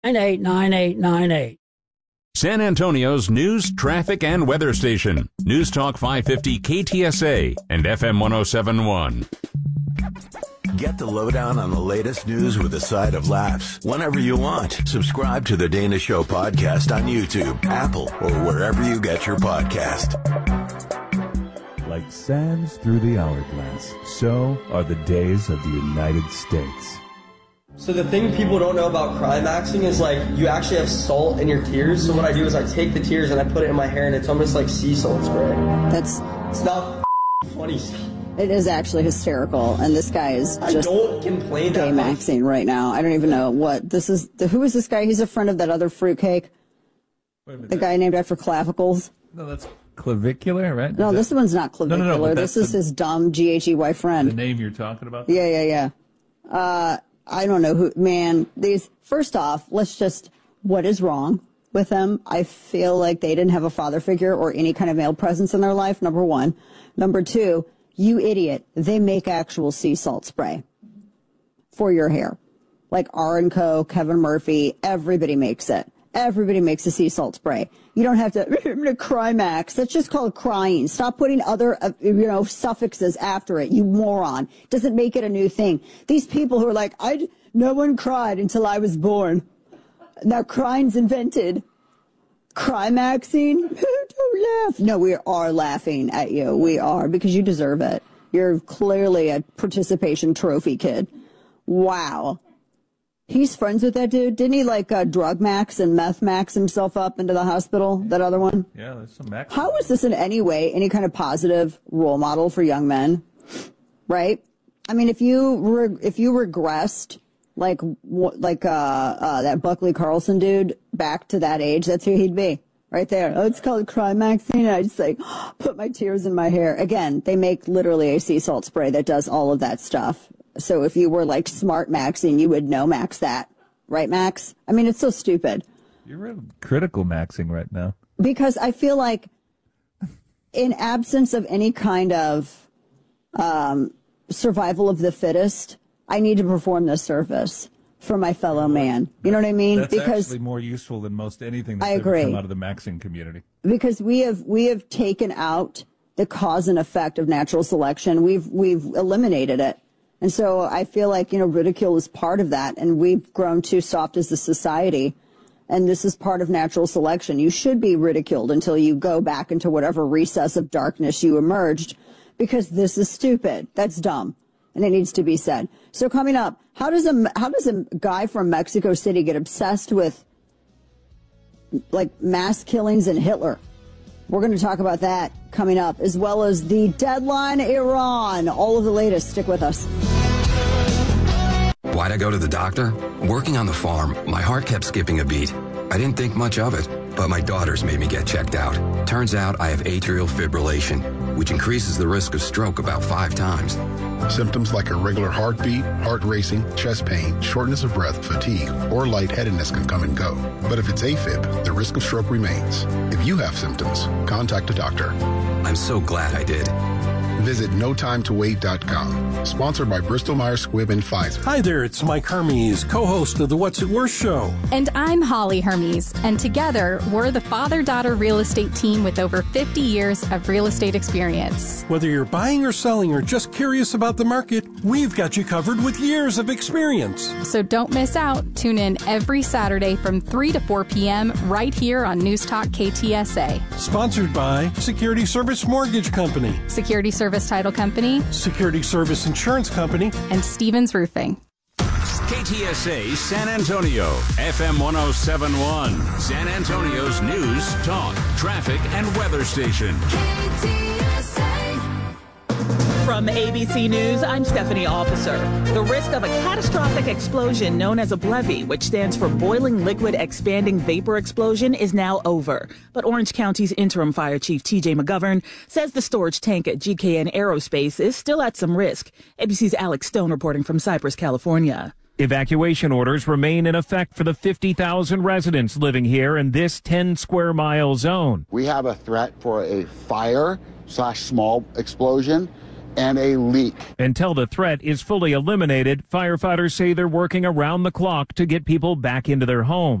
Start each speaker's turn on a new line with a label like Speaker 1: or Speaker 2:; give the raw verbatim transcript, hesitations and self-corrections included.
Speaker 1: nine eight nine eight nine eight.
Speaker 2: San Antonio's news, traffic, and weather station. News Talk five fifty K T S A and F M one oh seven point one.
Speaker 3: Get the lowdown on the latest news with a side of laughs whenever you want. Subscribe to the Dana Show podcast on YouTube, Apple, or wherever you get your podcast.
Speaker 4: Like sands through the hourglass, so are the days of the United States.
Speaker 5: So the thing people don't know about climaxing is, like, you actually have salt in your tears. So what I do is I take the tears and I put it in my hair, and it's almost like sea salt spray.
Speaker 6: That's...
Speaker 5: It's not funny stuff.
Speaker 6: It is actually hysterical, and this guy is just
Speaker 5: I don't complain that
Speaker 6: maxing right now. I don't even know what this is. The, who is this guy? He's a friend of that other fruitcake. The guy named after clavicles.
Speaker 7: No, that's clavicular, right?
Speaker 6: No, this one's not clavicular.
Speaker 7: No, no, no,
Speaker 6: this is
Speaker 7: the,
Speaker 6: his dumb G H E Y friend.
Speaker 7: The name you're talking about?
Speaker 6: Yeah, yeah, yeah. Uh, I don't know who, man, these, first off, let's just, what is wrong with them? I feel like they didn't have a father figure or any kind of male presence in their life, number one. Number two, you idiot, they make actual sea salt spray for your hair. Like R and Co, Kevin Murphy, everybody makes it. Everybody makes a sea salt spray. You don't have to, I'm going to cry max. That's just called crying. Stop putting other, uh, you know, suffixes after it, you moron. Doesn't make it a new thing. These people who are like, I, no one cried until I was born. Now crying's invented. Crymaxing? Don't laugh. No, we are laughing at you. We are, because you deserve it. You're clearly a participation trophy kid. Wow. He's friends with that dude. Didn't he, like, uh, drug max and meth max himself up into the hospital, that other one?
Speaker 7: Yeah, there's some max.
Speaker 6: How is this in any way any kind of positive role model for young men? Right? I mean, if you re- if you regressed, like, w- like uh, uh, that Buckley Carlson dude back to that age, that's who he'd be. Right there. Oh, it's called climaxing. I just, like, put my tears in my hair. Again, they make literally a sea salt spray that does all of that stuff. So if you were, like, smart maxing, you would know max that. Right, Max? I mean, it's so stupid.
Speaker 7: You're really critical maxing right now.
Speaker 6: Because I feel like in absence of any kind of um, survival of the fittest, I need to perform this service for my fellow man. You know what I mean?
Speaker 7: That's
Speaker 6: because
Speaker 7: actually more useful than most anything that's
Speaker 6: I
Speaker 7: ever
Speaker 6: agree.
Speaker 7: come out of the maxing community.
Speaker 6: Because we have we have taken out the cause and effect of natural selection. We've we've eliminated it. And so I feel like, you know, ridicule is part of that, and we've grown too soft as a society, and this is part of natural selection. You should be ridiculed until you go back into whatever recess of darkness you emerged, because this is stupid. That's dumb, and it needs to be said. So coming up, how does a, how does a guy from Mexico City get obsessed with, like, mass killings and Hitler? We're going to talk about that coming up, as well as the deadline Iran. All of the latest. Stick with us.
Speaker 8: Why'd I go to the doctor? Working on the farm, my heart kept skipping a beat. I didn't think much of it, but my daughters made me get checked out. Turns out I have atrial fibrillation, which increases the risk of stroke about five times.
Speaker 9: Symptoms like irregular heartbeat, heart racing, chest pain, shortness of breath, fatigue, or lightheadedness can come and go. But if it's AFib, the risk of stroke remains. If you have symptoms, contact a doctor.
Speaker 8: I'm so glad I did.
Speaker 9: Visit no time to wait dot com. Sponsored by Bristol Myers Squibb and Pfizer.
Speaker 10: Hi there, it's Mike Hermes, co-host of the What's It Worth show.
Speaker 11: And I'm Holly Hermes, and together we're the father-daughter real estate team with over fifty years of real estate experience.
Speaker 10: Whether you're buying or selling or just curious about the market, we've got you covered with years of experience.
Speaker 11: So don't miss out. Tune in every Saturday from three to four p.m. right here on News Talk K T S A.
Speaker 10: Sponsored by Security Service Mortgage Company,
Speaker 11: Security Service Title Company,
Speaker 10: Security Service Insurance Company,
Speaker 11: and Stevens Roofing.
Speaker 2: K T S A San Antonio, F M one oh seven point one, San Antonio's news, talk, traffic, and weather station.
Speaker 12: K T S A. From A B C News, I'm Stephanie Officer. The risk of a catastrophic explosion known as a B L E V I, which stands for Boiling Liquid Expanding Vapor Explosion, is now over. But Orange County's interim fire chief T J McGovern says the storage tank at G K N Aerospace is still at some risk. A B C's Alex Stone reporting from Cypress, California.
Speaker 13: Evacuation orders remain in effect for the fifty thousand residents living here in this ten square mile zone.
Speaker 14: We have a threat for a fire slash small explosion and a leak.
Speaker 13: Until the threat is fully eliminated, firefighters say they're working around the clock to get people back into their homes.